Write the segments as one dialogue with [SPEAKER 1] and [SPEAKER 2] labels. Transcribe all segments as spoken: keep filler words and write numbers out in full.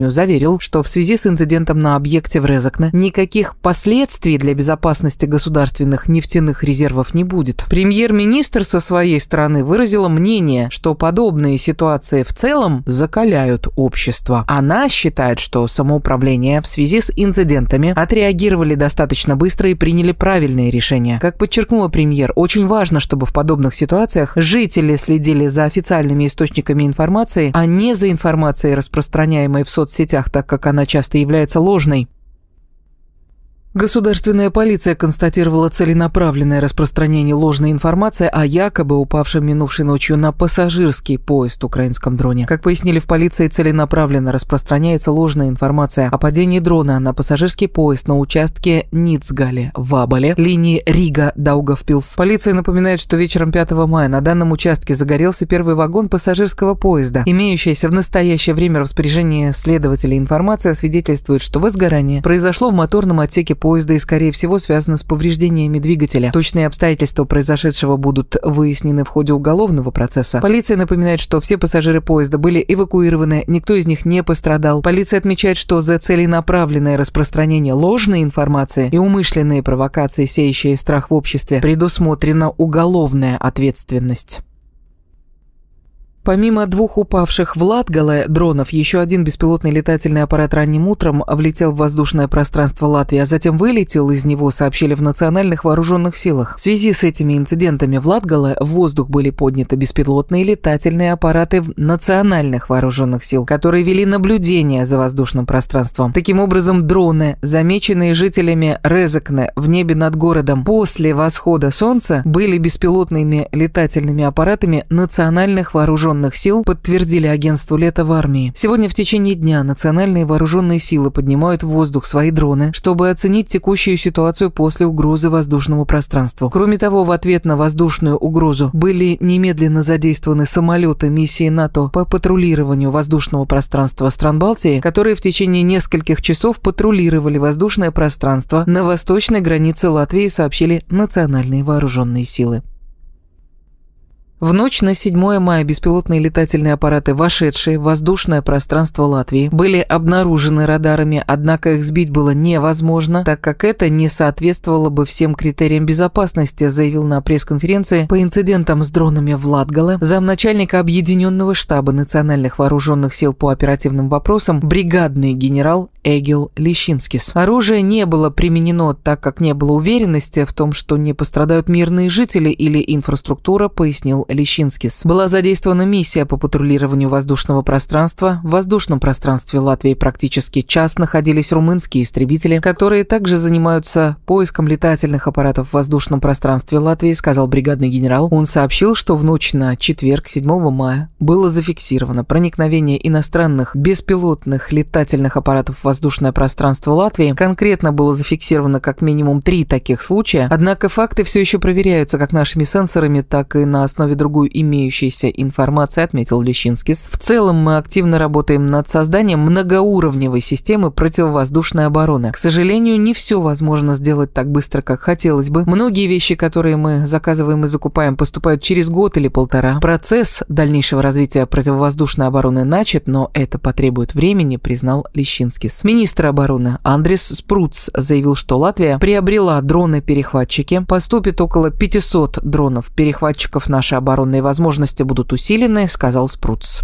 [SPEAKER 1] заверил, что в связи с инцидентом на объекте в Резекне никаких последствий для безопасности государственных нефтяных резервов не будет. Премьер-министр со своей стороны выразила мнение, что подобные ситуации в целом закаляют общество. Она считает, что самоуправление в связи с инцидентами отреагировали достаточно быстро и приняли правильные решения. Как подчеркнула премьер, очень важно, чтобы в подобных ситуациях жители следили за официальными источниками информации, а не за информацией, распространяемой в соцсетях, сетях, так как она часто является ложной. Государственная полиция констатировала целенаправленное распространение ложной информации о якобы упавшем минувшей ночью на пассажирский поезд украинском дроне. Как пояснили в полиции, целенаправленно распространяется ложная информация о падении дрона на пассажирский поезд на участке Ницгале-Ваболе линии Рига-Даугавпилс. Полиция напоминает, что вечером пятого мая на данном участке загорелся первый вагон пассажирского поезда. Имеющаяся в настоящее время в распоряжении следователей информация свидетельствует, что возгорание произошло в моторном отсеке поезда и, скорее всего, связано с повреждениями двигателя. Точные обстоятельства произошедшего будут выяснены в ходе уголовного процесса. Полиция напоминает, что все пассажиры поезда были эвакуированы, никто из них не пострадал. Полиция отмечает, что за целенаправленное распространение ложной информации и умышленные провокации, сеющие страх в обществе, предусмотрена уголовная ответственность. Помимо двух упавших в Латгале дронов, еще один беспилотный летательный аппарат ранним утром влетел в воздушное пространство Латвии, а затем вылетел из него, сообщили в Национальных вооруженных силах. В связи с этими инцидентами в Латгале в воздух были подняты беспилотные летательные аппараты Национальных вооруженных сил, которые вели наблюдение за воздушным пространством. Таким образом, дроны, замеченные жителями Резекне в небе над городом после восхода солнца, были беспилотными летательными аппаратами Национальных вооруженных сил, подтвердили агентству «Лето» в армии. Сегодня в течение дня национальные вооруженные силы поднимают в воздух свои дроны, чтобы оценить текущую ситуацию после угрозы воздушному пространству. Кроме того, в ответ на воздушную угрозу были немедленно задействованы самолеты миссии НАТО по патрулированию воздушного пространства стран Балтии, которые в течение нескольких часов патрулировали воздушное пространство на восточной границе Латвии, сообщили национальные вооруженные силы. В ночь на седьмое мая беспилотные летательные аппараты, вошедшие в воздушное пространство Латвии, были обнаружены радарами, однако их сбить было невозможно, так как это не соответствовало бы всем критериям безопасности, заявил на пресс-конференции по инцидентам с дронами в Латгале замначальника Объединенного штаба национальных вооруженных сил по оперативным вопросам бригадный генерал Эгил Лещинскис. Оружие не было применено, так как не было уверенности в том, что не пострадают мирные жители или инфраструктура, пояснил Лещинскис. Была задействована миссия по патрулированию воздушного пространства. В воздушном пространстве Латвии практически час находились румынские истребители, которые также занимаются поиском летательных аппаратов в воздушном пространстве Латвии, сказал бригадный генерал. Он сообщил, что в ночь на четверг, седьмого мая, было зафиксировано проникновение иностранных беспилотных летательных аппаратов в воздушное пространство Латвии. Конкретно было зафиксировано как минимум три таких случая, однако факты все еще проверяются как нашими сенсорами, так и на основе другой имеющейся информации, отметил Лещинскис. В целом мы активно работаем над созданием многоуровневой системы противовоздушной обороны. К сожалению, не все возможно сделать так быстро, как хотелось бы. Многие вещи, которые мы заказываем и закупаем, поступают через год или полтора. Процесс дальнейшего развития противовоздушной обороны начат, но это потребует времени, признал Лещинскис. Министр обороны Андрис Спруц заявил, что Латвия приобрела дроны-перехватчики. Поступит около пятисот дронов-перехватчиков. Наши оборонные возможности будут усилены, сказал Спруц.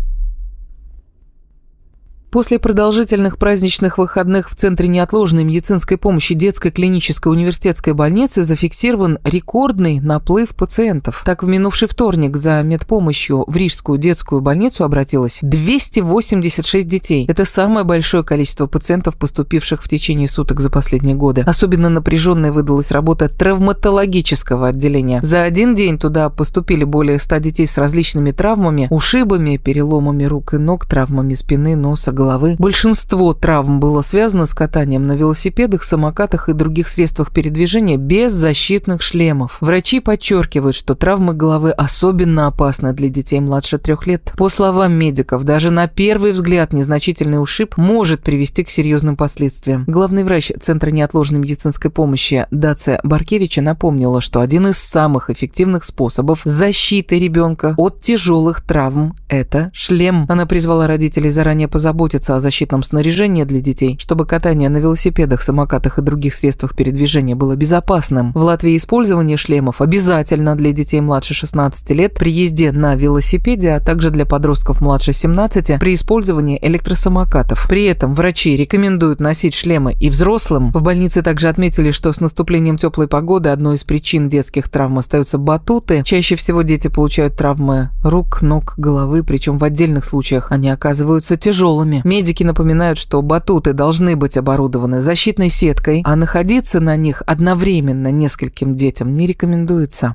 [SPEAKER 1] После продолжительных праздничных выходных в Центре неотложной медицинской помощи детской клинической университетской больницы зафиксирован рекордный наплыв пациентов. Так, в минувший вторник за медпомощью в Рижскую детскую больницу обратилось двести восемьдесят шесть детей. Это самое большое количество пациентов, поступивших в течение суток за последние годы. Особенно напряженной выдалась работа травматологического отделения. За один день туда поступили более ста детей с различными травмами, ушибами, переломами рук и ног, травмами спины, носа, головы. Большинство травм было связано с катанием на велосипедах, самокатах и других средствах передвижения без защитных шлемов. Врачи подчеркивают, что травмы головы особенно опасны для детей младше трех лет. По словам медиков, даже на первый взгляд незначительный ушиб может привести к серьезным последствиям. Главный врач Центра неотложной медицинской помощи Дация Баркевича напомнила, что один из самых эффективных способов защиты ребенка от тяжелых травм – это шлем. Она призвала родителей заранее позаботиться заботиться о защитном снаряжении для детей, чтобы катание на велосипедах, самокатах и других средствах передвижения было безопасным. В Латвии использование шлемов обязательно для детей младше шестнадцати лет при езде на велосипеде, а также для подростков младше семнадцати при использовании электросамокатов. При этом врачи рекомендуют носить шлемы и взрослым. В больнице также отметили, что с наступлением теплой погоды одной из причин детских травм остаются батуты. Чаще всего дети получают травмы рук, ног, головы, причем в отдельных случаях они оказываются тяжелыми. Медики напоминают, что батуты должны быть оборудованы защитной сеткой, а находиться на них одновременно нескольким детям не рекомендуется.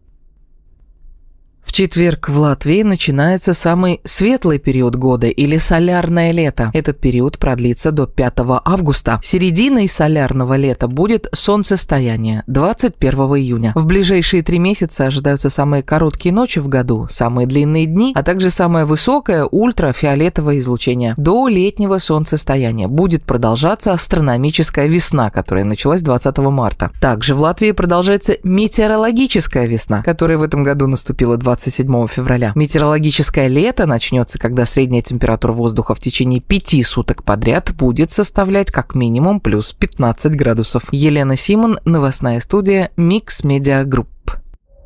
[SPEAKER 1] В четверг в Латвии начинается самый светлый период года или солярное лето. Этот период продлится до пятого августа. Серединой солярного лета будет солнцестояние двадцать первого июня. В ближайшие три месяца ожидаются самые короткие ночи в году, самые длинные дни, а также самое высокое ультрафиолетовое излучение. До летнего солнцестояния будет продолжаться астрономическая весна, которая началась двадцатого марта. Также в Латвии продолжается метеорологическая весна, которая в этом году наступила двадцать седьмого февраля. Метеорологическое лето начнется, когда средняя температура воздуха в течение пяти суток подряд будет составлять как минимум плюс пятнадцать градусов. Елена Симон, новостная студия Mix Media Group.